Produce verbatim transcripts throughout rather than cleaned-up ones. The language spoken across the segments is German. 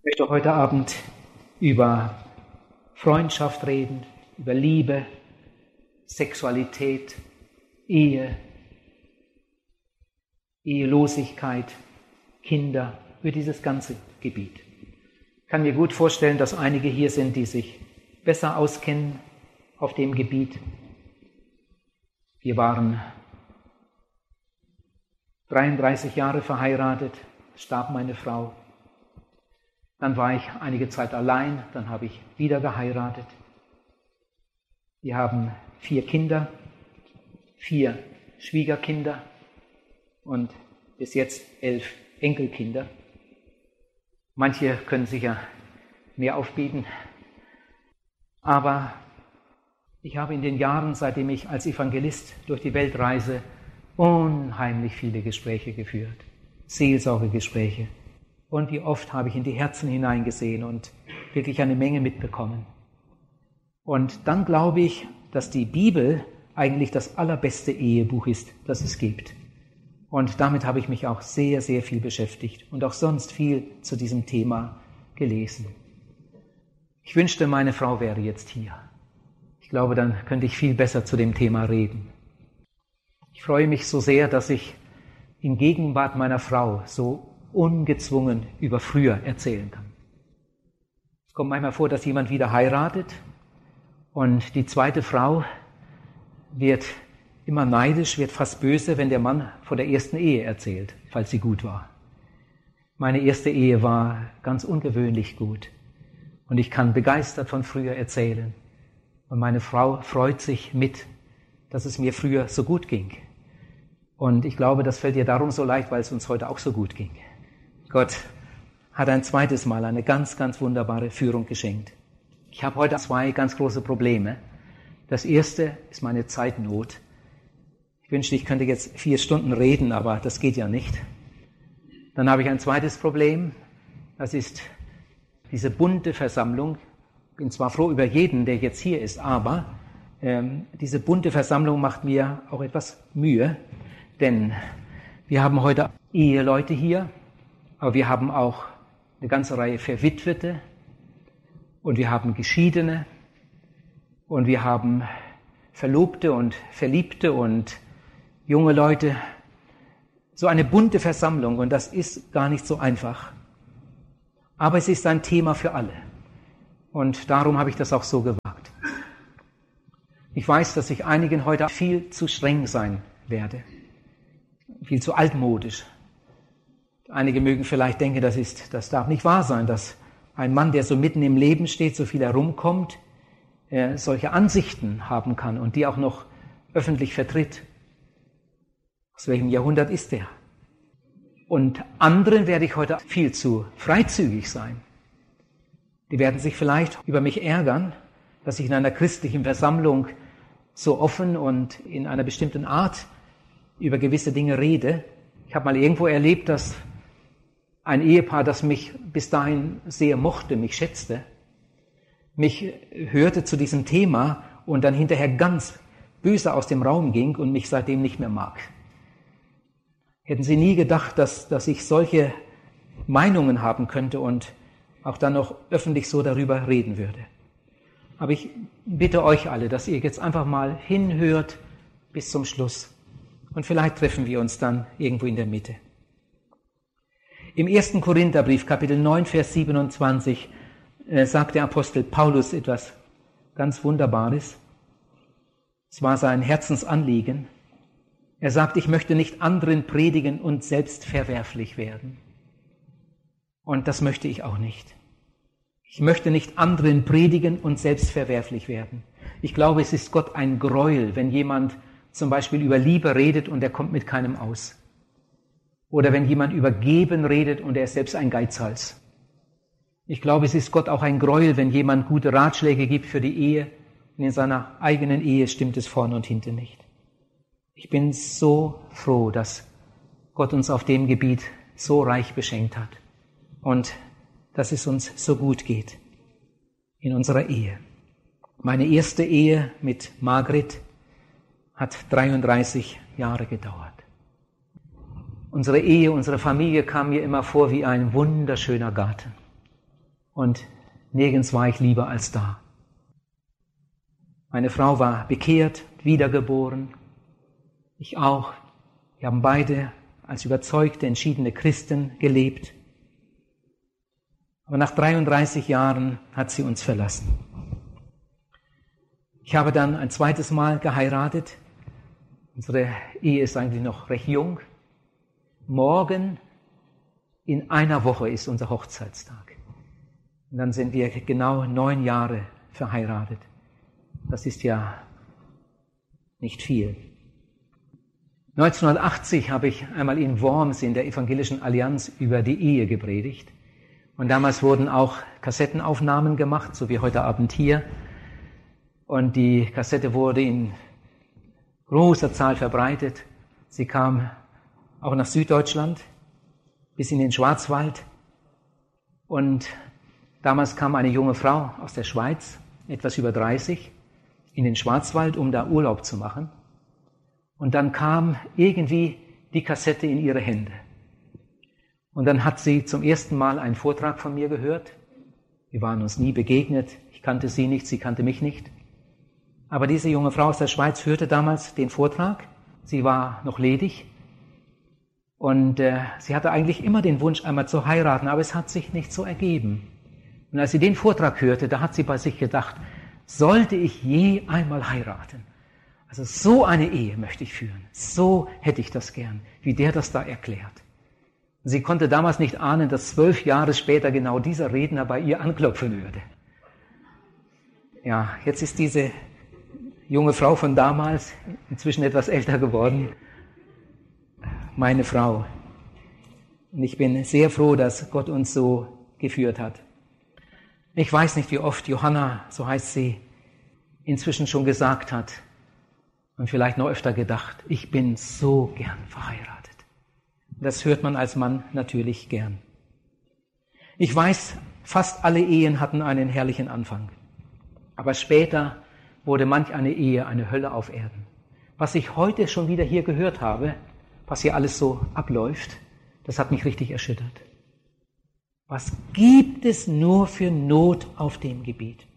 Ich möchte heute Abend über Freundschaft reden, über Liebe, Sexualität, Ehe, Ehelosigkeit, Kinder, über dieses ganze Gebiet. Ich kann mir gut vorstellen, dass einige hier sind, die sich besser auskennen auf dem Gebiet. Wir waren dreiunddreißig Jahre verheiratet, starb meine Frau. Dann war ich einige Zeit allein, dann habe ich wieder geheiratet. Wir haben vier Kinder, vier Schwiegerkinder und bis jetzt elf Enkelkinder. Manche können sicher mehr aufbieten. Aber ich habe in den Jahren, seitdem ich als Evangelist durch die Welt reise, unheimlich viele Gespräche geführt, Seelsorgegespräche. Und wie oft habe ich in die Herzen hineingesehen und wirklich eine Menge mitbekommen. Und dann glaube ich, dass die Bibel eigentlich das allerbeste Ehebuch ist, das es gibt. Und damit habe ich mich auch sehr, sehr viel beschäftigt und auch sonst viel zu diesem Thema gelesen. Ich wünschte, meine Frau wäre jetzt hier. Ich glaube, dann könnte ich viel besser zu dem Thema reden. Ich freue mich so sehr, dass ich in Gegenwart meiner Frau so ungezwungen über früher erzählen kann. Es kommt manchmal vor, dass jemand wieder heiratet und die zweite Frau wird immer neidisch, wird fast böse, wenn der Mann von der ersten Ehe erzählt, falls sie gut war. Meine erste Ehe war ganz ungewöhnlich gut und ich kann begeistert von früher erzählen. Und meine Frau freut sich mit, dass es mir früher so gut ging. Und ich glaube, das fällt ihr darum so leicht, weil es uns heute auch so gut ging. Gott hat ein zweites Mal eine ganz, ganz wunderbare Führung geschenkt. Ich habe heute zwei ganz große Probleme. Das erste ist meine Zeitnot. Ich wünschte, ich könnte jetzt vier Stunden reden, aber das geht ja nicht. Dann habe ich ein zweites Problem. Das ist diese bunte Versammlung. Ich bin zwar froh über jeden, der jetzt hier ist, aber ähm, diese bunte Versammlung macht mir auch etwas Mühe. Denn wir haben heute Eheleute hier, aber wir haben auch eine ganze Reihe Verwitwete und wir haben Geschiedene und wir haben Verlobte und Verliebte und junge Leute. So eine bunte Versammlung und das ist gar nicht so einfach. Aber es ist ein Thema für alle und darum habe ich das auch so gewagt. Ich weiß, dass ich einigen heute viel zu streng sein werde, viel zu altmodisch. Einige mögen vielleicht denken, das ist, das darf nicht wahr sein, dass ein Mann, der so mitten im Leben steht, so viel herumkommt, äh, solche Ansichten haben kann und die auch noch öffentlich vertritt. Aus welchem Jahrhundert ist der? Und anderen werde ich heute viel zu freizügig sein. Die werden sich vielleicht über mich ärgern, dass ich in einer christlichen Versammlung so offen und in einer bestimmten Art über gewisse Dinge rede. Ich habe mal irgendwo erlebt, dass ein Ehepaar, das mich bis dahin sehr mochte, mich schätzte, mich hörte zu diesem Thema und dann hinterher ganz böse aus dem Raum ging und mich seitdem nicht mehr mag. Hätten Sie nie gedacht, dass, dass ich solche Meinungen haben könnte und auch dann noch öffentlich so darüber reden würde. Aber ich bitte euch alle, dass ihr jetzt einfach mal hinhört bis zum Schluss. Und vielleicht treffen wir uns dann irgendwo in der Mitte. Im ersten Korintherbrief, Kapitel neun, Vers siebenundzwanzig, äh, sagt der Apostel Paulus etwas ganz Wunderbares. Es war sein Herzensanliegen. Er sagt, ich möchte nicht anderen predigen und selbst verwerflich werden. Und das möchte ich auch nicht. Ich möchte nicht anderen predigen und selbst verwerflich werden. Ich glaube, es ist Gott ein Gräuel, wenn jemand zum Beispiel über Liebe redet und er kommt mit keinem aus. Oder wenn jemand über Geben redet und er ist selbst ein Geizhals. Ich glaube, es ist Gott auch ein Gräuel, wenn jemand gute Ratschläge gibt für die Ehe und in seiner eigenen Ehe stimmt es vorne und hinten nicht. Ich bin so froh, dass Gott uns auf dem Gebiet so reich beschenkt hat und dass es uns so gut geht in unserer Ehe. Meine erste Ehe mit Margret hat dreiunddreißig Jahre gedauert. Unsere Ehe, unsere Familie kam mir immer vor wie ein wunderschöner Garten. Und nirgends war ich lieber als da. Meine Frau war bekehrt, wiedergeboren. Ich auch. Wir haben beide als überzeugte, entschiedene Christen gelebt. Aber nach dreiunddreißig Jahren hat sie uns verlassen. Ich habe dann ein zweites Mal geheiratet. Unsere Ehe ist eigentlich noch recht jung. Morgen in einer Woche ist unser Hochzeitstag. Und dann sind wir genau neun Jahre verheiratet. Das ist ja nicht viel. neunzehnhundertachtzig habe ich einmal in Worms in der Evangelischen Allianz über die Ehe gepredigt. Und damals wurden auch Kassettenaufnahmen gemacht, so wie heute Abend hier. Und die Kassette wurde in großer Zahl verbreitet. Sie kam auch nach Süddeutschland, bis in den Schwarzwald. Und damals kam eine junge Frau aus der Schweiz, etwas über dreißig, in den Schwarzwald, um da Urlaub zu machen. Und dann kam irgendwie die Kassette in ihre Hände. Und dann hat sie zum ersten Mal einen Vortrag von mir gehört. Wir waren uns nie begegnet. Ich kannte sie nicht, sie kannte mich nicht. Aber diese junge Frau aus der Schweiz hörte damals den Vortrag. Sie war noch ledig. Und äh, sie hatte eigentlich immer den Wunsch, einmal zu heiraten, aber es hat sich nicht so ergeben. Und als sie den Vortrag hörte, da hat sie bei sich gedacht, sollte ich je einmal heiraten? Also so eine Ehe möchte ich führen. So hätte ich das gern, wie der das da erklärt. Sie konnte damals nicht ahnen, dass zwölf Jahre später genau dieser Redner bei ihr anklopfen würde. Ja, jetzt ist diese junge Frau von damals, inzwischen etwas älter geworden, meine Frau. Und ich bin sehr froh, dass Gott uns so geführt hat. Ich weiß nicht, wie oft Johanna, so heißt sie, inzwischen schon gesagt hat und vielleicht noch öfter gedacht, ich bin so gern verheiratet. Das hört man als Mann natürlich gern. Ich weiß, fast alle Ehen hatten einen herrlichen Anfang. Aber später wurde manch eine Ehe eine Hölle auf Erden. Was ich heute schon wieder hier gehört habe, was hier alles so abläuft, das hat mich richtig erschüttert. Was gibt es nur für Not auf dem Gebiet?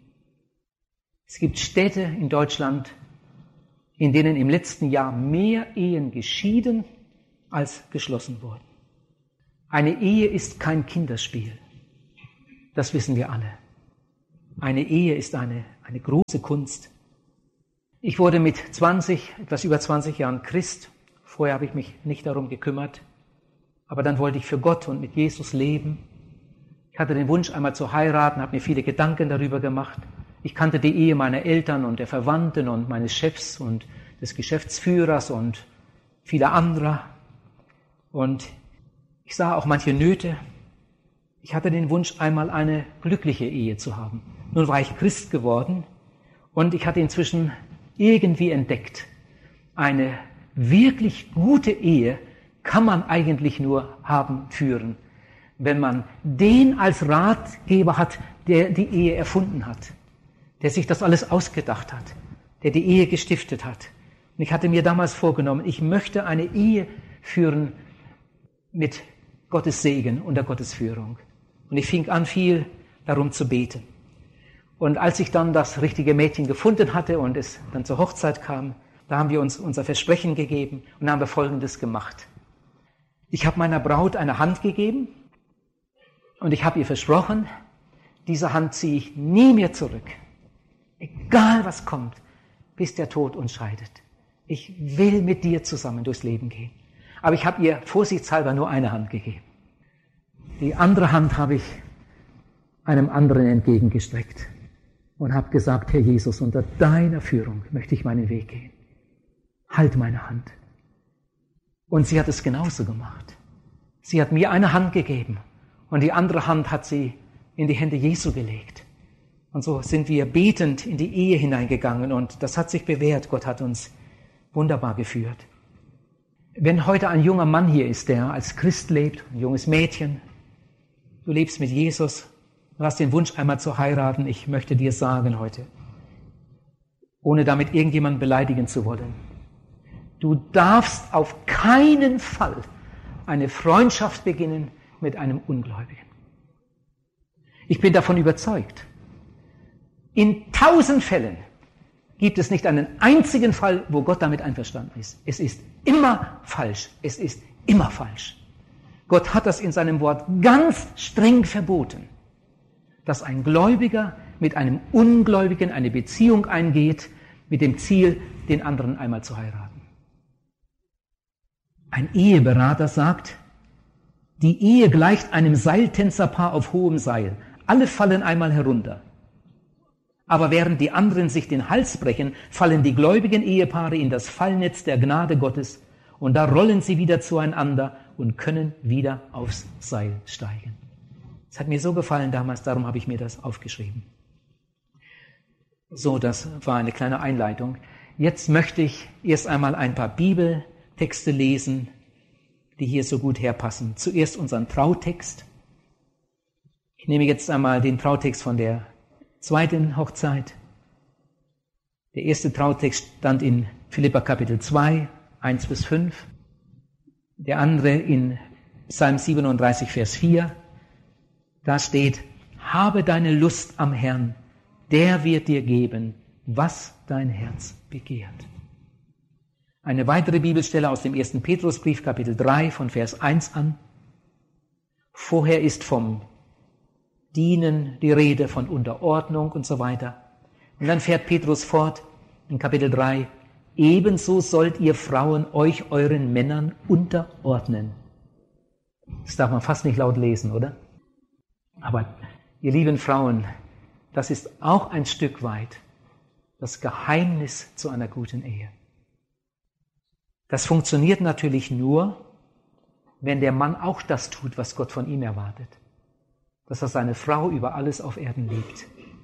Es gibt Städte in Deutschland, in denen im letzten Jahr mehr Ehen geschieden als geschlossen wurden. Eine Ehe ist kein Kinderspiel. Das wissen wir alle. Eine Ehe ist eine, eine große Kunst. Ich wurde mit zwanzig, etwas über zwanzig Jahren Christ. Vorher habe ich mich nicht darum gekümmert. Aber dann wollte ich für Gott und mit Jesus leben. Ich hatte den Wunsch, einmal zu heiraten, habe mir viele Gedanken darüber gemacht. Ich kannte die Ehe meiner Eltern und der Verwandten und meines Chefs und des Geschäftsführers und vieler anderer. Und ich sah auch manche Nöte. Ich hatte den Wunsch, einmal eine glückliche Ehe zu haben. Nun war ich Christ geworden und ich hatte inzwischen irgendwie entdeckt, eine wirklich gute Ehe kann man eigentlich nur haben, führen, wenn man den als Ratgeber hat, der die Ehe erfunden hat, der sich das alles ausgedacht hat, der die Ehe gestiftet hat. Und ich hatte mir damals vorgenommen, ich möchte eine Ehe führen mit Gottes Segen unter Gottes Führung. Und ich fing an, viel darum zu beten. Und als ich dann das richtige Mädchen gefunden hatte und es dann zur Hochzeit kam, da haben wir uns unser Versprechen gegeben und dann haben wir Folgendes gemacht. Ich habe meiner Braut eine Hand gegeben und ich habe ihr versprochen, diese Hand ziehe ich nie mehr zurück. Egal was kommt, bis der Tod uns scheidet. Ich will mit dir zusammen durchs Leben gehen. Aber ich habe ihr vorsichtshalber nur eine Hand gegeben. Die andere Hand habe ich einem anderen entgegengestreckt und habe gesagt, Herr Jesus, unter deiner Führung möchte ich meinen Weg gehen. Halt meine Hand. Und sie hat es genauso gemacht. Sie hat mir eine Hand gegeben und die andere Hand hat sie in die Hände Jesu gelegt. Und so sind wir betend in die Ehe hineingegangen und das hat sich bewährt. Gott hat uns wunderbar geführt. Wenn heute ein junger Mann hier ist, der als Christ lebt, ein junges Mädchen, du lebst mit Jesus, du hast den Wunsch, einmal zu heiraten, ich möchte dir sagen heute, ohne damit irgendjemanden beleidigen zu wollen, du darfst auf keinen Fall eine Freundschaft beginnen mit einem Ungläubigen. Ich bin davon überzeugt. In tausend Fällen gibt es nicht einen einzigen Fall, wo Gott damit einverstanden ist. Es ist immer falsch. Es ist immer falsch. Gott hat das in seinem Wort ganz streng verboten, dass ein Gläubiger mit einem Ungläubigen eine Beziehung eingeht, mit dem Ziel, den anderen einmal zu heiraten. Ein Eheberater sagt, die Ehe gleicht einem Seiltänzerpaar auf hohem Seil. Alle fallen einmal herunter. Aber während die anderen sich den Hals brechen, fallen die gläubigen Ehepaare in das Fallnetz der Gnade Gottes und da rollen sie wieder zueinander und können wieder aufs Seil steigen. Es hat mir so gefallen damals, darum habe ich mir das aufgeschrieben. So, das war eine kleine Einleitung. Jetzt möchte ich erst einmal ein paar Bibeltexte lesen, die hier so gut herpassen. Zuerst unseren Trautext. Ich nehme jetzt einmal den Trautext von der zweiten Hochzeit. Der erste Trautext stand in Philipper Kapitel zwei, eins bis fünf. Der andere in Psalm siebenunddreißig, Vers vier. Da steht, habe deine Lust am Herrn, der wird dir geben, was dein Herz begehrt. Eine weitere Bibelstelle aus dem ersten Petrusbrief, Kapitel drei, von Vers eins an. Vorher ist vom Dienen die Rede, von Unterordnung und so weiter. Und dann fährt Petrus fort in Kapitel drei, ebenso sollt ihr Frauen euch euren Männern unterordnen. Das darf man fast nicht laut lesen, oder? Aber ihr lieben Frauen, das ist auch ein Stück weit das Geheimnis zu einer guten Ehe. Das funktioniert natürlich nur, wenn der Mann auch das tut, was Gott von ihm erwartet. Dass er seine Frau über alles auf Erden liebt.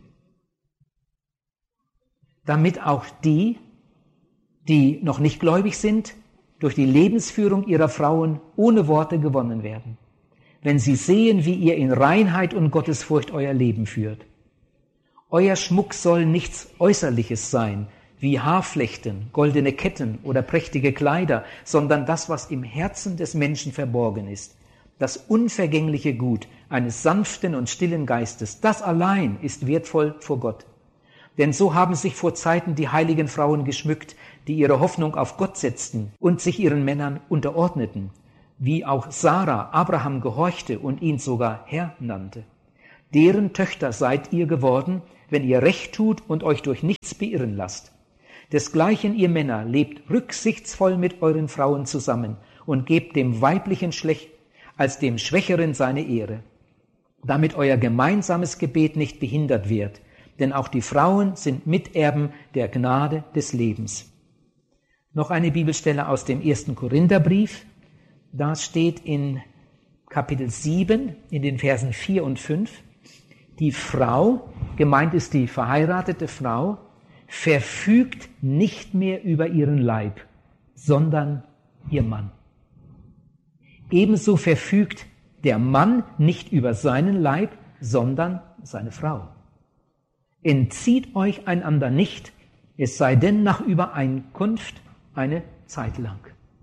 Damit auch die, die noch nicht gläubig sind, durch die Lebensführung ihrer Frauen ohne Worte gewonnen werden. Wenn sie sehen, wie ihr in Reinheit und Gottesfurcht euer Leben führt. Euer Schmuck soll nichts Äußerliches sein, wie Haarflechten, goldene Ketten oder prächtige Kleider, sondern das, was im Herzen des Menschen verborgen ist. Das unvergängliche Gut eines sanften und stillen Geistes, das allein ist wertvoll vor Gott. Denn so haben sich vor Zeiten die heiligen Frauen geschmückt, die ihre Hoffnung auf Gott setzten und sich ihren Männern unterordneten, wie auch Sarah Abraham gehorchte und ihn sogar Herr nannte. Deren Töchter seid ihr geworden, wenn ihr Recht tut und euch durch nichts beirren lasst. Desgleichen, ihr Männer, lebt rücksichtsvoll mit euren Frauen zusammen und gebt dem weiblichen Geschlecht als dem Schwächeren seine Ehre, damit euer gemeinsames Gebet nicht behindert wird, denn auch die Frauen sind Miterben der Gnade des Lebens. Noch eine Bibelstelle aus dem ersten Korintherbrief, da steht in Kapitel sieben, in den Versen vier und fünf, die Frau, gemeint ist die verheiratete Frau, verfügt nicht mehr über ihren Leib, sondern ihr Mann. Ebenso verfügt der Mann nicht über seinen Leib, sondern seine Frau. Entzieht euch einander nicht, es sei denn nach Übereinkunft eine Zeit lang.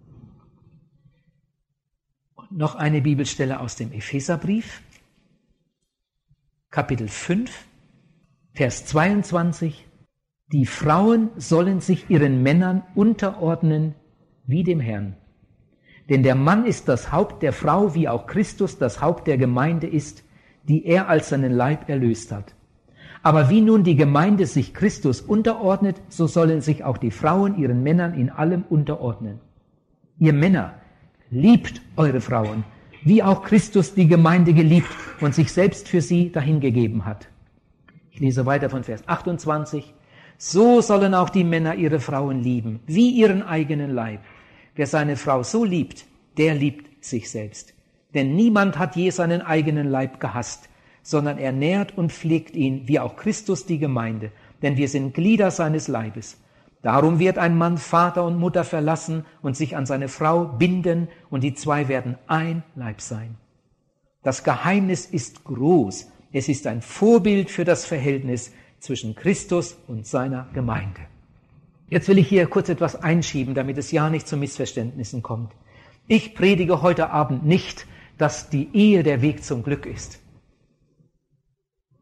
Und noch eine Bibelstelle aus dem Epheserbrief, Kapitel fünf, Vers zweiundzwanzig. Die Frauen sollen sich ihren Männern unterordnen wie dem Herrn. Denn der Mann ist das Haupt der Frau, wie auch Christus das Haupt der Gemeinde ist, die er als seinen Leib erlöst hat. Aber wie nun die Gemeinde sich Christus unterordnet, so sollen sich auch die Frauen ihren Männern in allem unterordnen. Ihr Männer, liebt eure Frauen, wie auch Christus die Gemeinde geliebt und sich selbst für sie dahingegeben hat. Ich lese weiter von Vers achtundzwanzig. So sollen auch die Männer ihre Frauen lieben, wie ihren eigenen Leib. Wer seine Frau so liebt, der liebt sich selbst. Denn niemand hat je seinen eigenen Leib gehasst, sondern er nährt und pflegt ihn, wie auch Christus die Gemeinde. Denn wir sind Glieder seines Leibes. Darum wird ein Mann Vater und Mutter verlassen und sich an seine Frau binden, und die zwei werden ein Leib sein. Das Geheimnis ist groß. Es ist ein Vorbild für das Verhältnis zwischen Christus und seiner Gemeinde. Jetzt will ich hier kurz etwas einschieben, damit es ja nicht zu Missverständnissen kommt. Ich predige heute Abend nicht, dass die Ehe der Weg zum Glück ist.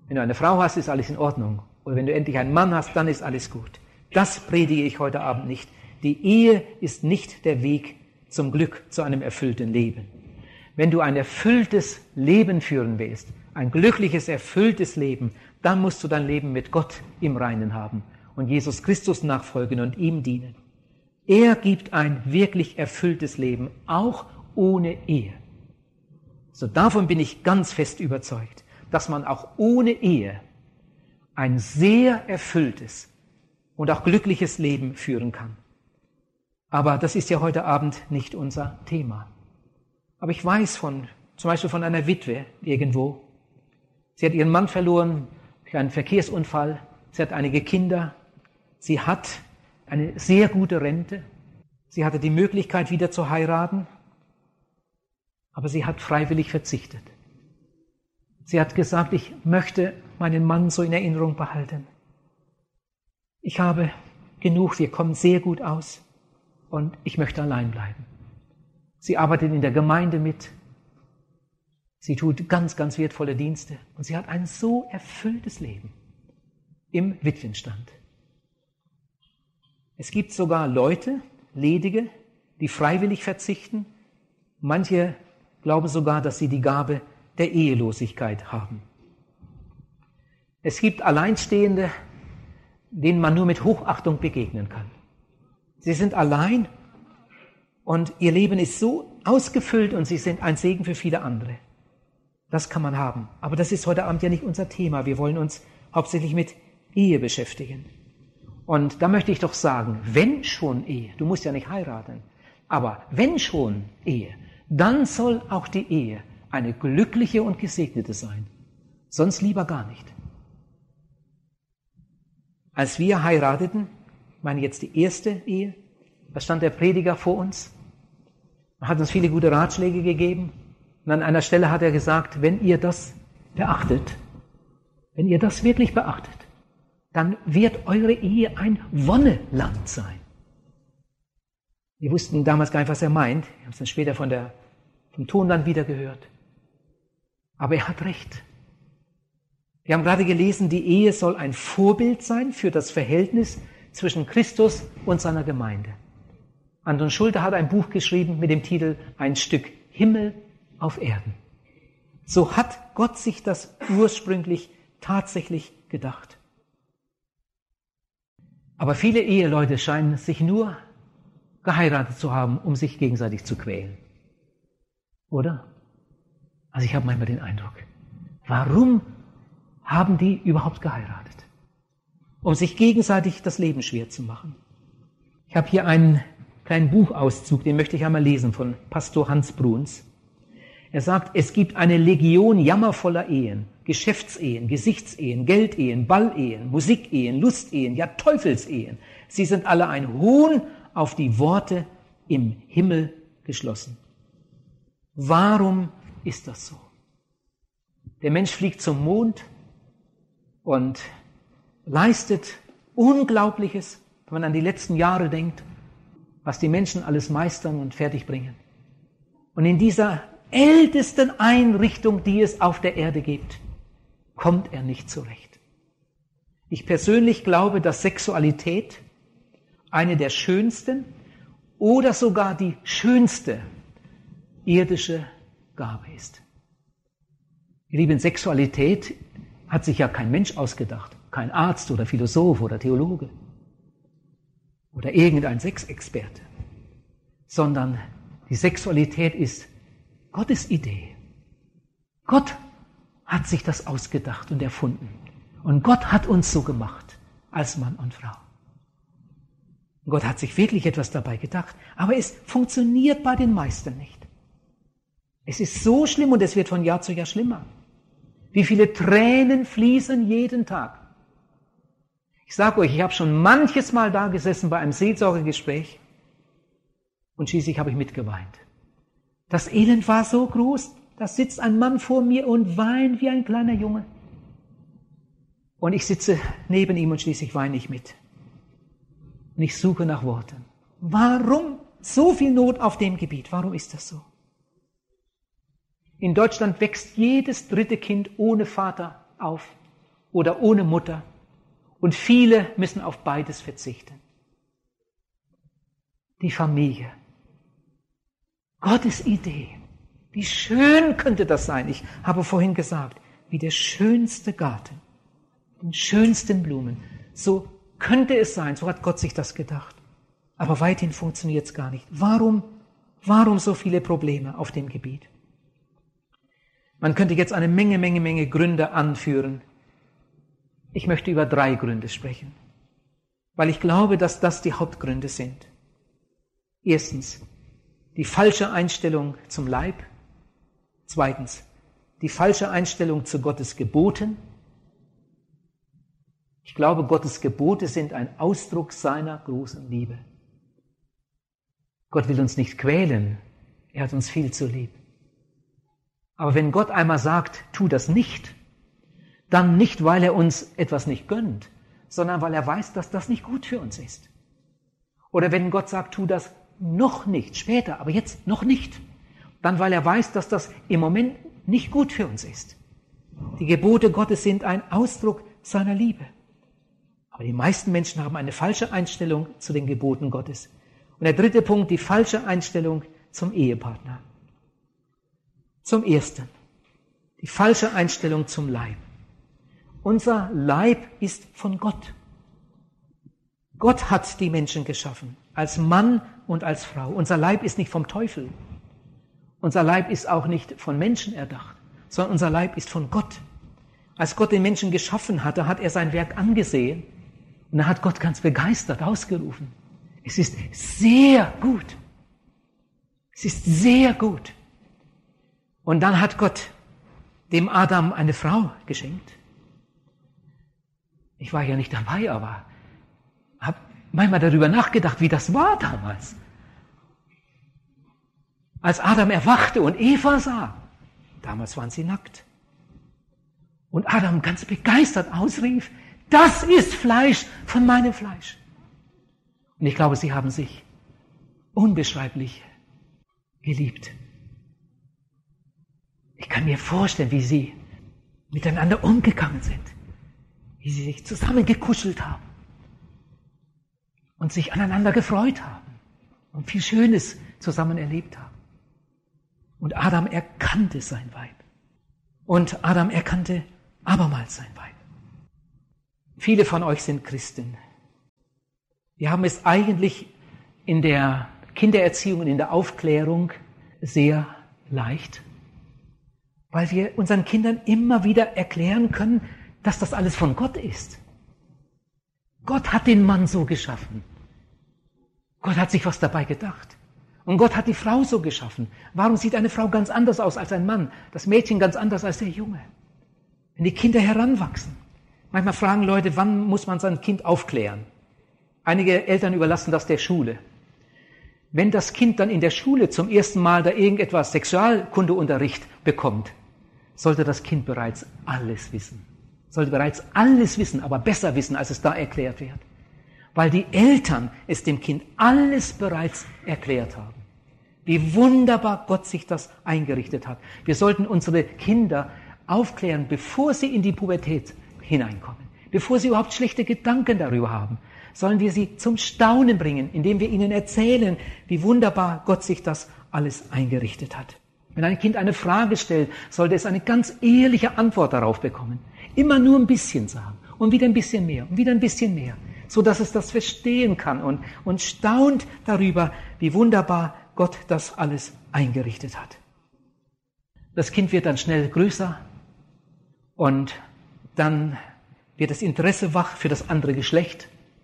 Wenn du eine Frau hast, ist alles in Ordnung. Oder wenn du endlich einen Mann hast, dann ist alles gut. Das predige ich heute Abend nicht. Die Ehe ist nicht der Weg zum Glück, zu einem erfüllten Leben. Wenn du ein erfülltes Leben führen willst, ein glückliches, erfülltes Leben, dann musst du dein Leben mit Gott im Reinen haben und Jesus Christus nachfolgen und ihm dienen. Er gibt ein wirklich erfülltes Leben, auch ohne Ehe. So davon bin ich ganz fest überzeugt, dass man auch ohne Ehe ein sehr erfülltes und auch glückliches Leben führen kann. Aber das ist ja heute Abend nicht unser Thema. Aber ich weiß von, zum Beispiel von einer Witwe irgendwo, sie hat ihren Mann verloren durch einen Verkehrsunfall, sie hat einige Kinder, sie hat eine sehr gute Rente, sie hatte die Möglichkeit wieder zu heiraten, aber sie hat freiwillig verzichtet. Sie hat gesagt, ich möchte meinen Mann so in Erinnerung behalten. Ich habe genug, wir kommen sehr gut aus und ich möchte allein bleiben. Sie arbeitet in der Gemeinde mit, sie tut ganz, ganz wertvolle Dienste und sie hat ein so erfülltes Leben im Witwenstand. Es gibt sogar Leute, Ledige, die freiwillig verzichten. Manche glauben sogar, dass sie die Gabe der Ehelosigkeit haben. Es gibt Alleinstehende, denen man nur mit Hochachtung begegnen kann. Sie sind allein und ihr Leben ist so ausgefüllt und sie sind ein Segen für viele andere. Das kann man haben. Aber das ist heute Abend ja nicht unser Thema. Wir wollen uns hauptsächlich mit Ehe beschäftigen. Und da möchte ich doch sagen, wenn schon Ehe, du musst ja nicht heiraten, aber wenn schon Ehe, dann soll auch die Ehe eine glückliche und gesegnete sein. Sonst lieber gar nicht. Als wir heirateten, ich meine jetzt die erste Ehe, da stand der Prediger vor uns, er hat uns viele gute Ratschläge gegeben und an einer Stelle hat er gesagt, wenn ihr das beachtet, wenn ihr das wirklich beachtet, dann wird eure Ehe ein Wonneland sein. Wir wussten damals gar nicht, was er meint. Wir haben es dann später von der, vom Ton dann wieder gehört. Aber er hat recht. Wir haben gerade gelesen, die Ehe soll ein Vorbild sein für das Verhältnis zwischen Christus und seiner Gemeinde. Anton Schulte hat ein Buch geschrieben mit dem Titel Ein Stück Himmel auf Erden. So hat Gott sich das ursprünglich tatsächlich gedacht. Aber viele Eheleute scheinen sich nur geheiratet zu haben, um sich gegenseitig zu quälen. Oder? Also ich habe manchmal den Eindruck, warum haben die überhaupt geheiratet? Um sich gegenseitig das Leben schwer zu machen. Ich habe hier einen kleinen Buchauszug, den möchte ich einmal lesen, von Pastor Hans Bruns. Er sagt, es gibt eine Legion jammervoller Ehen, Geschäftsehen, Gesichtsehen, Geldehen, Ballehen, Musikehen, Lustehen, ja Teufelsehen. Sie sind alle ein Hohn auf die Worte im Himmel geschlossen. Warum ist das so? Der Mensch fliegt zum Mond und leistet Unglaubliches, wenn man an die letzten Jahre denkt, was die Menschen alles meistern und fertigbringen. Und in dieser ältesten Einrichtung, die es auf der Erde gibt, kommt er nicht zurecht. Ich persönlich glaube, dass Sexualität eine der schönsten oder sogar die schönste irdische Gabe ist. Ihr Lieben, Sexualität hat sich ja kein Mensch ausgedacht, kein Arzt oder Philosoph oder Theologe oder irgendein Sexexperte, sondern die Sexualität ist Gottes Idee. Gott hat sich das ausgedacht und erfunden. Und Gott hat uns so gemacht, als Mann und Frau. Und Gott hat sich wirklich etwas dabei gedacht, aber es funktioniert bei den meisten nicht. Es ist so schlimm und es wird von Jahr zu Jahr schlimmer. Wie viele Tränen fließen jeden Tag. Ich sage euch, ich habe schon manches Mal da gesessen bei einem Seelsorgegespräch und schließlich habe ich mitgeweint. Das Elend war so groß, da sitzt ein Mann vor mir und weint wie ein kleiner Junge. Und ich sitze neben ihm und schließlich weine ich mit. Und ich suche nach Worten. Warum so viel Not auf dem Gebiet? Warum ist das so? In Deutschland wächst jedes dritte Kind ohne Vater auf. oder ohne Mutter. Und viele müssen auf beides verzichten. Die Familie. Gottes Idee. Wie schön könnte das sein? Ich habe vorhin gesagt, wie der schönste Garten, den schönsten Blumen. So könnte es sein, so hat Gott sich das gedacht. Aber weithin funktioniert es gar nicht. Warum, warum so viele Probleme auf dem Gebiet? Man könnte jetzt eine Menge, Menge, Menge Gründe anführen. Ich möchte über drei Gründe sprechen, weil ich glaube, dass das die Hauptgründe sind. Erstens, die falsche Einstellung zum Leib. Zweitens, die falsche Einstellung zu Gottes Geboten. Ich glaube, Gottes Gebote sind ein Ausdruck seiner großen Liebe. Gott will uns nicht quälen, er hat uns viel zu lieb. Aber wenn Gott einmal sagt, tu das nicht, dann nicht, weil er uns etwas nicht gönnt, sondern weil er weiß, dass das nicht gut für uns ist. Oder wenn Gott sagt, tu das noch nicht, später, aber jetzt noch nicht, dann weil er weiß, dass das im Moment nicht gut für uns ist. Die Gebote Gottes sind ein Ausdruck seiner Liebe. Aber die meisten Menschen haben eine falsche Einstellung zu den Geboten Gottes. Und der dritte Punkt, die falsche Einstellung zum Ehepartner. Zum Ersten, die falsche Einstellung zum Leib. Unser Leib ist von Gott. Gott hat die Menschen geschaffen, als Mann und als Frau. Unser Leib ist nicht vom Teufel. Unser Leib ist auch nicht von Menschen erdacht, sondern unser Leib ist von Gott. Als Gott den Menschen geschaffen hatte, hat er sein Werk angesehen und da hat Gott ganz begeistert ausgerufen. Es ist sehr gut. Es ist sehr gut. Und dann hat Gott dem Adam eine Frau geschenkt. Ich war ja nicht dabei, aber habe manchmal darüber nachgedacht, wie das war damals. Als Adam erwachte und Eva sah, damals waren sie nackt. Und Adam ganz begeistert ausrief, das ist Fleisch von meinem Fleisch. Und ich glaube, sie haben sich unbeschreiblich geliebt. Ich kann mir vorstellen, wie sie miteinander umgegangen sind, wie sie sich zusammengekuschelt haben und sich aneinander gefreut haben und viel Schönes zusammen erlebt haben. Und Adam erkannte sein Weib. Und Adam erkannte abermals sein Weib. Viele von euch sind Christen. Wir haben es eigentlich in der Kindererziehung und in der Aufklärung sehr leicht, weil wir unseren Kindern immer wieder erklären können, dass das alles von Gott ist. Gott hat den Mann so geschaffen. Gott hat sich was dabei gedacht. Und Gott hat die Frau so geschaffen. Warum sieht eine Frau ganz anders aus als ein Mann? Das Mädchen ganz anders als der Junge. Wenn die Kinder heranwachsen. Manchmal fragen Leute, wann muss man sein Kind aufklären? Einige Eltern überlassen das der Schule. Wenn das Kind dann in der Schule zum ersten Mal da irgendetwas Sexualkundeunterricht bekommt, sollte das Kind bereits alles wissen. Sollte bereits alles wissen, aber besser wissen, als es da erklärt wird. Weil die Eltern es dem Kind alles bereits erklärt haben. Wie wunderbar Gott sich das eingerichtet hat. Wir sollten unsere Kinder aufklären, bevor sie in die Pubertät hineinkommen. Bevor sie überhaupt schlechte Gedanken darüber haben, sollen wir sie zum Staunen bringen, indem wir ihnen erzählen, wie wunderbar Gott sich das alles eingerichtet hat. Wenn ein Kind eine Frage stellt, sollte es eine ganz ehrliche Antwort darauf bekommen. Immer nur ein bisschen sagen und wieder ein bisschen mehr und wieder ein bisschen mehr, so dass es das verstehen kann und, und staunt darüber, wie wunderbar Gott das alles eingerichtet hat. Das Kind wird dann schnell größer und dann wird das Interesse wach für das andere Geschlecht.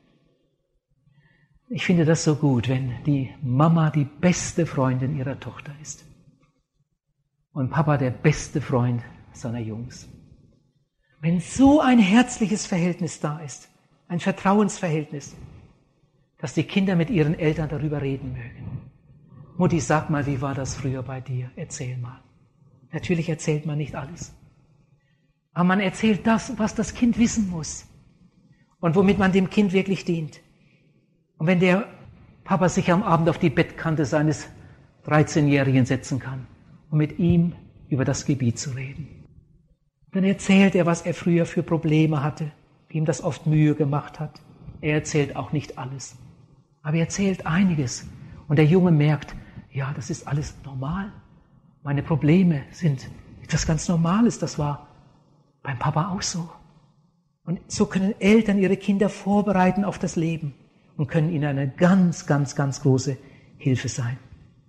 Ich finde das so gut, wenn die Mama die beste Freundin ihrer Tochter ist und Papa der beste Freund seiner Jungs. Wenn so ein herzliches Verhältnis da ist, ein Vertrauensverhältnis, dass die Kinder mit ihren Eltern darüber reden mögen. Mutti, sag mal, wie war das früher bei dir? Erzähl mal. Natürlich erzählt man nicht alles. Aber man erzählt das, was das Kind wissen muss und womit man dem Kind wirklich dient. Und wenn der Papa sich am Abend auf die Bettkante seines dreizehnjährigen setzen kann, um mit ihm über das Gebiet zu reden. Dann erzählt er, was er früher für Probleme hatte, wie ihm das oft Mühe gemacht hat. Er erzählt auch nicht alles, aber er erzählt einiges. Und der Junge merkt, ja, das ist alles normal. Meine Probleme sind etwas ganz Normales, das war beim Papa auch so. Und so können Eltern ihre Kinder vorbereiten auf das Leben und können ihnen eine ganz, ganz, ganz große Hilfe sein.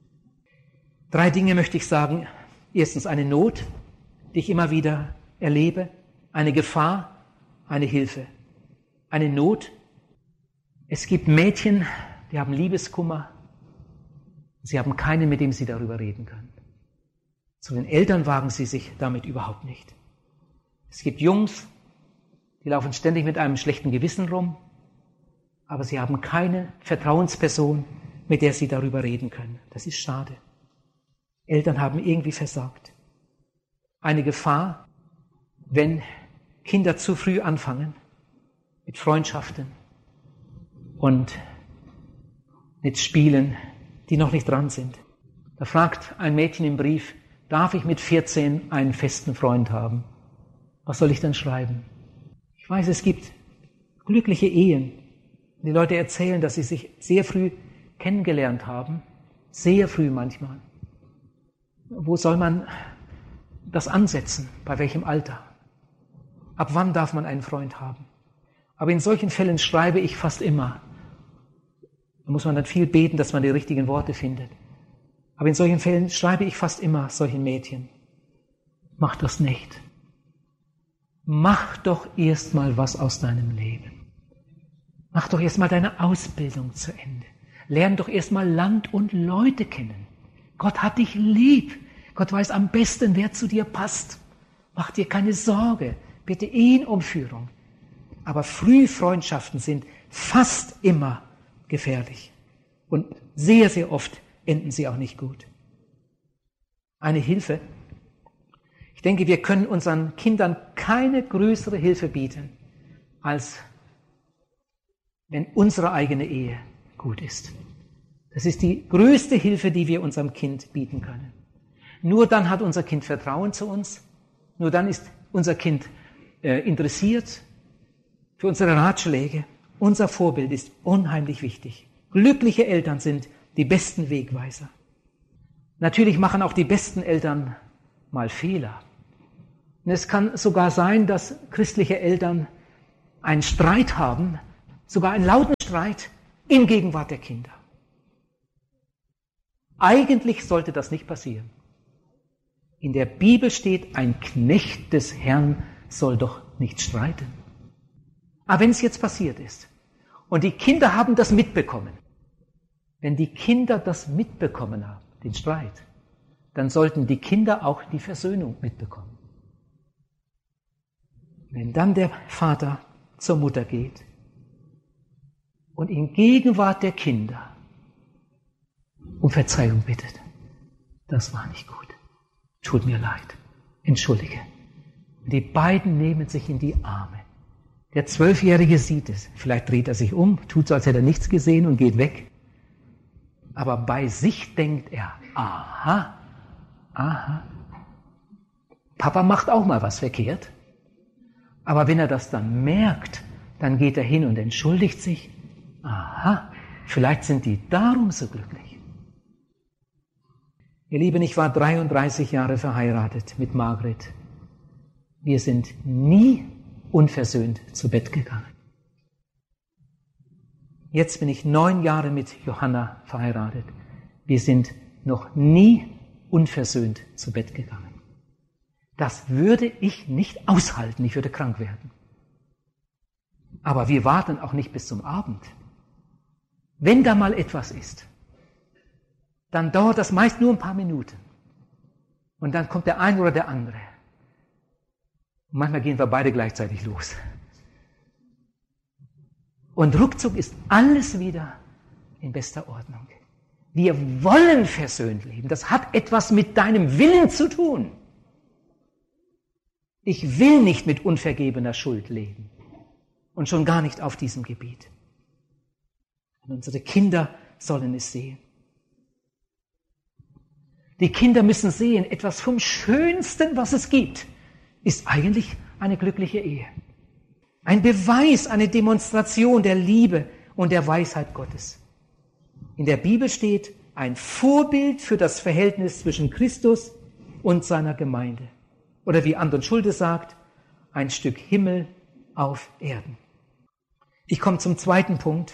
Drei Dinge möchte ich sagen. Erstens eine Not, die ich immer wieder erlebe, eine Gefahr, eine Hilfe. Eine Not. Es gibt Mädchen, die haben Liebeskummer. Sie haben keinen, mit dem sie darüber reden können. Zu den Eltern wagen sie sich damit überhaupt nicht. Es gibt Jungs, die laufen ständig mit einem schlechten Gewissen rum, aber sie haben keine Vertrauensperson, mit der sie darüber reden können. Das ist schade. Eltern haben irgendwie versagt. Eine Gefahr, wenn Kinder zu früh anfangen mit Freundschaften und mit Spielen, die noch nicht dran sind. Da fragt ein Mädchen im Brief, darf ich mit vierzehn einen festen Freund haben? Was soll ich dann schreiben? Ich weiß, es gibt glückliche Ehen. Die Leute erzählen, dass sie sich sehr früh kennengelernt haben, sehr früh manchmal. Wo soll man das ansetzen? Bei welchem Alter? Ab wann darf man einen Freund haben? Aber in solchen Fällen schreibe ich fast immer. Da muss man dann viel beten, dass man die richtigen Worte findet. Aber in solchen Fällen schreibe ich fast immer solchen Mädchen. Mach das nicht. Mach doch erst mal was aus deinem Leben. Mach doch erst mal deine Ausbildung zu Ende. Lern doch erst mal Land und Leute kennen. Gott hat dich lieb. Gott weiß am besten, wer zu dir passt. Mach dir keine Sorge. Bitte ihn um Führung. Aber Frühfreundschaften sind fast immer gefährlich. Und sehr, sehr oft enden sie auch nicht gut. Eine Hilfe. Ich denke, wir können unseren Kindern keine größere Hilfe bieten, als wenn unsere eigene Ehe gut ist. Das ist die größte Hilfe, die wir unserem Kind bieten können. Nur dann hat unser Kind Vertrauen zu uns. Nur dann ist unser Kind äh, interessiert für unsere Ratschläge. Unser Vorbild ist unheimlich wichtig. Glückliche Eltern sind die besten Wegweiser. Natürlich machen auch die besten Eltern mal Fehler. Und es kann sogar sein, dass christliche Eltern einen Streit haben, sogar einen lauten Streit in Gegenwart der Kinder. Eigentlich sollte das nicht passieren. In der Bibel steht, ein Knecht des Herrn soll doch nicht streiten. Aber wenn es jetzt passiert ist und die Kinder haben das mitbekommen, wenn die Kinder das mitbekommen haben, den Streit, dann sollten die Kinder auch die Versöhnung mitbekommen. Wenn dann der Vater zur Mutter geht und in Gegenwart der Kinder um Verzeihung bittet, das war nicht gut, tut mir leid, entschuldige. Und die beiden nehmen sich in die Arme. Der Zwölfjährige sieht es, vielleicht dreht er sich um, tut so, als hätte er nichts gesehen und geht weg. Aber bei sich denkt er, aha, aha, Papa macht auch mal was verkehrt. Aber wenn er das dann merkt, dann geht er hin und entschuldigt sich. Aha, vielleicht sind die darum so glücklich. Ihr Lieben, ich war dreiunddreißig Jahre verheiratet mit Margret. Wir sind nie unversöhnt zu Bett gegangen. Jetzt bin ich neun Jahre mit Johanna verheiratet. Wir sind noch nie unversöhnt zu Bett gegangen. Das würde ich nicht aushalten, ich würde krank werden. Aber wir warten auch nicht bis zum Abend. Wenn da mal etwas ist, dann dauert das meist nur ein paar Minuten. Und dann kommt der eine oder der andere. Und manchmal gehen wir beide gleichzeitig los. Und ruckzuck ist alles wieder in bester Ordnung. Wir wollen versöhnt leben. Das hat etwas mit deinem Willen zu tun. Ich will nicht mit unvergebener Schuld leben. Und schon gar nicht auf diesem Gebiet. Und unsere Kinder sollen es sehen. Die Kinder müssen sehen, etwas vom Schönsten, was es gibt, ist eigentlich eine glückliche Ehe. Ein Beweis, eine Demonstration der Liebe und der Weisheit Gottes. In der Bibel steht ein Vorbild für das Verhältnis zwischen Christus und seiner Gemeinde. Oder wie Anton Schulte sagt, ein Stück Himmel auf Erden. Ich komme zum zweiten Punkt.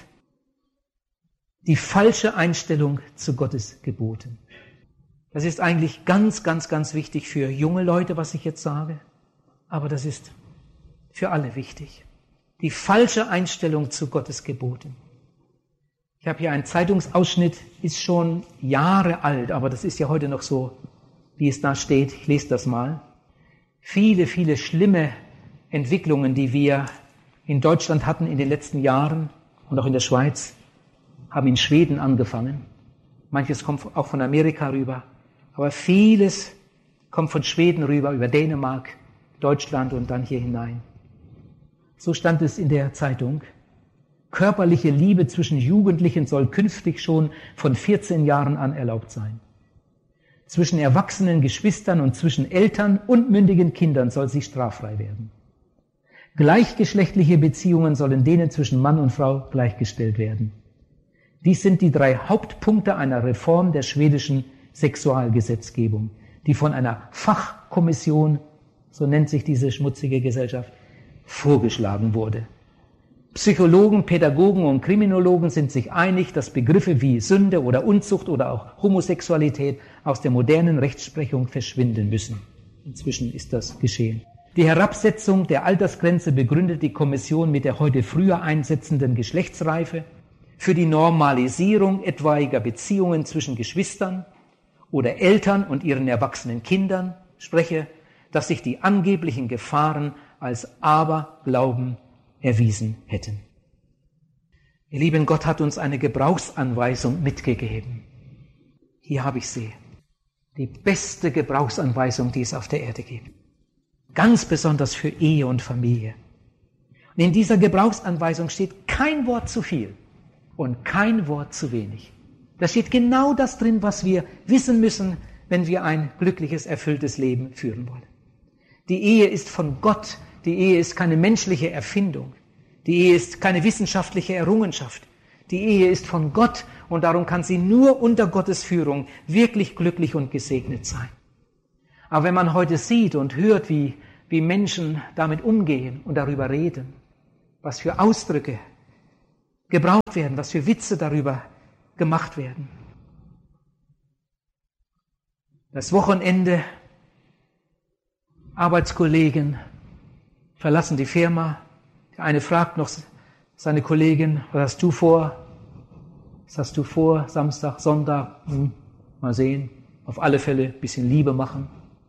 Die falsche Einstellung zu Gottes Geboten. Das ist eigentlich ganz, ganz, ganz wichtig für junge Leute, was ich jetzt sage. Aber das ist für alle wichtig. Die falsche Einstellung zu Gottes Geboten. Ich habe hier einen Zeitungsausschnitt, ist schon Jahre alt, aber das ist ja heute noch so, wie es da steht. Ich lese das mal. Viele, viele schlimme Entwicklungen, die wir in Deutschland hatten in den letzten Jahren und auch in der Schweiz, haben in Schweden angefangen. Manches kommt auch von Amerika rüber, aber vieles kommt von Schweden rüber, über Dänemark, Deutschland und dann hier hinein. So stand es in der Zeitung. Körperliche Liebe zwischen Jugendlichen soll künftig schon von vierzehn Jahren an erlaubt sein. Zwischen erwachsenen Geschwistern und zwischen Eltern und mündigen Kindern soll sie straffrei werden. Gleichgeschlechtliche Beziehungen sollen denen zwischen Mann und Frau gleichgestellt werden. Dies sind die drei Hauptpunkte einer Reform der schwedischen Sexualgesetzgebung, die von einer Fachkommission, so nennt sich diese schmutzige Gesellschaft, vorgeschlagen wurde. Psychologen, Pädagogen und Kriminologen sind sich einig, dass Begriffe wie Sünde oder Unzucht oder auch Homosexualität aus der modernen Rechtsprechung verschwinden müssen. Inzwischen ist das geschehen. Die Herabsetzung der Altersgrenze begründet die Kommission mit der heute früher einsetzenden Geschlechtsreife, für die Normalisierung etwaiger Beziehungen zwischen Geschwistern oder Eltern und ihren erwachsenen Kindern spreche, dass sich die angeblichen Gefahren als Aberglauben erwiesen hätten. Ihr Lieben, Gott hat uns eine Gebrauchsanweisung mitgegeben. Hier habe ich sie. Die beste Gebrauchsanweisung, die es auf der Erde gibt. Ganz besonders für Ehe und Familie. Und in dieser Gebrauchsanweisung steht kein Wort zu viel und kein Wort zu wenig. Da steht genau das drin, was wir wissen müssen, wenn wir ein glückliches, erfülltes Leben führen wollen. Die Ehe ist von Gott. Die Ehe ist keine menschliche Erfindung. Die Ehe ist keine wissenschaftliche Errungenschaft. Die Ehe ist von Gott und darum kann sie nur unter Gottes Führung wirklich glücklich und gesegnet sein. Aber wenn man heute sieht und hört, wie, wie Menschen damit umgehen und darüber reden, was für Ausdrücke gebraucht werden, was für Witze darüber gemacht werden. Das Wochenende, Arbeitskollegen verlassen die Firma. Der eine fragt noch seine Kollegin, was hast du vor? Was hast du vor? Samstag, Sonntag? Hm, mal sehen. Auf alle Fälle ein bisschen Liebe machen.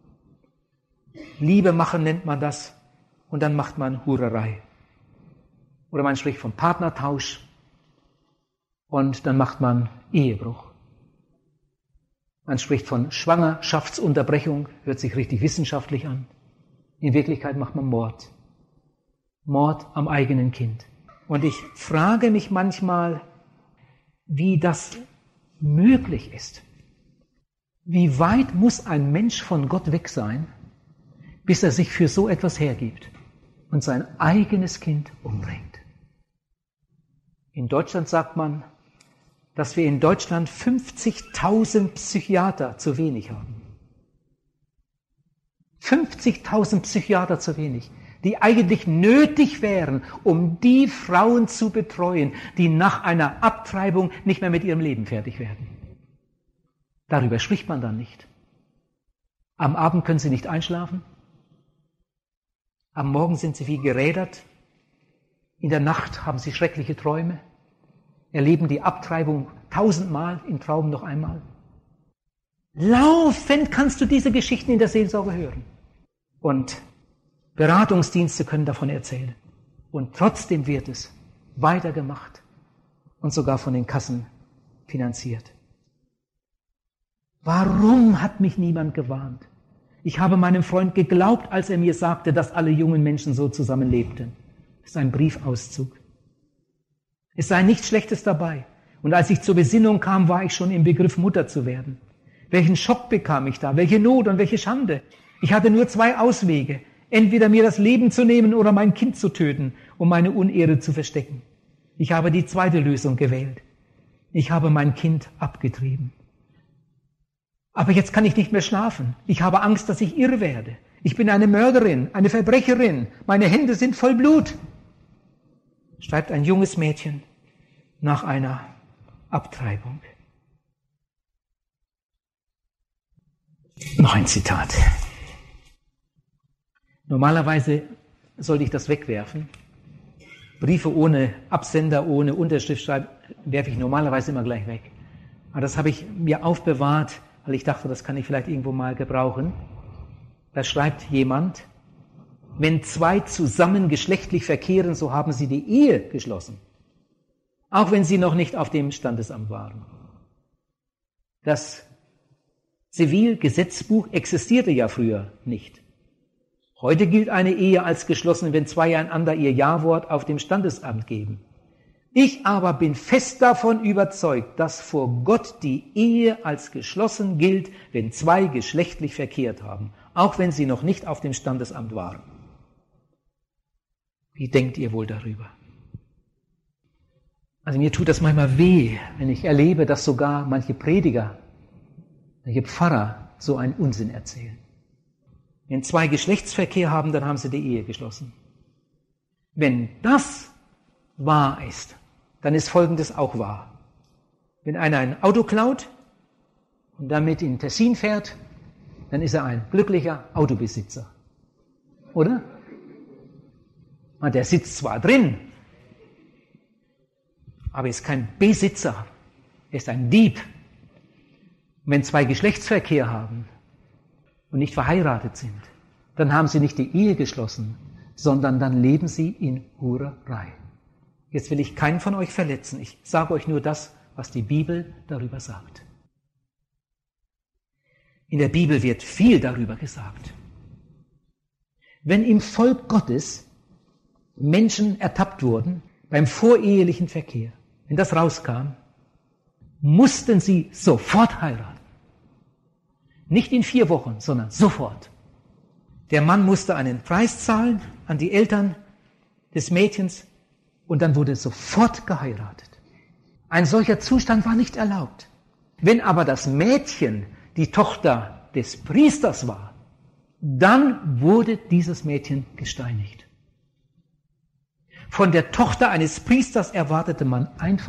Liebe machen nennt man das. Und dann macht man Hurerei. Oder man spricht von Partnertausch. Und dann macht man Ehebruch. Man spricht von Schwangerschaftsunterbrechung. Hört sich richtig wissenschaftlich an. In Wirklichkeit macht man Mord. Mord am eigenen Kind. Und ich frage mich manchmal, wie das möglich ist. Wie weit muss ein Mensch von Gott weg sein, bis er sich für so etwas hergibt und sein eigenes Kind umbringt? In Deutschland sagt man, dass wir in Deutschland fünfzigtausend Psychiater zu wenig haben. fünfzigtausend Psychiater zu wenig, die eigentlich nötig wären, um die Frauen zu betreuen, die nach einer Abtreibung nicht mehr mit ihrem Leben fertig werden. Darüber spricht man dann nicht. Am Abend können sie nicht einschlafen. Am Morgen sind sie wie gerädert. In der Nacht haben sie schreckliche Träume, erleben die Abtreibung tausendmal, im Traum noch einmal. Laufend kannst du diese Geschichten in der Seelsorge hören. Und Beratungsdienste können davon erzählen. Und trotzdem wird es weitergemacht und sogar von den Kassen finanziert. Warum hat mich niemand gewarnt? Ich habe meinem Freund geglaubt, als er mir sagte, dass alle jungen Menschen so zusammenlebten. Das ist ein Briefauszug. Es sei nichts Schlechtes dabei. Und als ich zur Besinnung kam, war ich schon im Begriff, Mutter zu werden. Welchen Schock bekam ich da? Welche Not und welche Schande? Ich hatte nur zwei Auswege. entweder mir das Leben zu nehmen oder mein Kind zu töten, um meine Unehre zu verstecken. Ich habe die zweite Lösung gewählt. Ich habe mein Kind abgetrieben. Aber jetzt kann ich nicht mehr schlafen. Ich habe Angst, dass ich irre werde. Ich bin eine Mörderin, eine Verbrecherin. Meine Hände sind voll Blut. Schreibt ein junges Mädchen nach einer Abtreibung. Noch ein Zitat. Normalerweise sollte ich das wegwerfen. Briefe ohne Absender, ohne Unterschrift schreiben, werfe ich normalerweise immer gleich weg. Aber das habe ich mir aufbewahrt, weil ich dachte, das kann ich vielleicht irgendwo mal gebrauchen. Da schreibt jemand, wenn zwei zusammen geschlechtlich verkehren, so haben sie die Ehe geschlossen. Auch wenn sie noch nicht auf dem Standesamt waren. Das Zivilgesetzbuch existierte ja früher nicht. Heute gilt eine Ehe als geschlossen, wenn zwei einander ihr Ja-Wort auf dem Standesamt geben. Ich aber bin fest davon überzeugt, dass vor Gott die Ehe als geschlossen gilt, wenn zwei geschlechtlich verkehrt haben, auch wenn sie noch nicht auf dem Standesamt waren. Wie denkt ihr wohl darüber? Also mir tut das manchmal weh, wenn ich erlebe, dass sogar manche Prediger, manche Pfarrer so einen Unsinn erzählen. Wenn zwei Geschlechtsverkehr haben, dann haben sie die Ehe geschlossen. Wenn das wahr ist, dann ist Folgendes auch wahr. Wenn einer ein Auto klaut und damit in Tessin fährt, dann ist er ein glücklicher Autobesitzer. Oder? Und der sitzt zwar drin, aber ist kein Besitzer. Er ist ein Dieb. Und wenn zwei Geschlechtsverkehr haben und nicht verheiratet sind, dann haben sie nicht die Ehe geschlossen, sondern dann leben sie in Hurerei. Jetzt will ich keinen von euch verletzen. Ich sage euch nur das, was die Bibel darüber sagt. In der Bibel wird viel darüber gesagt. Wenn im Volk Gottes Menschen ertappt wurden beim vorehelichen Verkehr, wenn das rauskam, mussten sie sofort heiraten. Nicht in vier Wochen, sondern sofort. Der Mann musste einen Preis zahlen an die Eltern des Mädchens und dann wurde sofort geheiratet. Ein solcher Zustand war nicht erlaubt. Wenn aber das Mädchen die Tochter des Priesters war, dann wurde dieses Mädchen gesteinigt. Von der Tochter eines Priesters erwartete man einfach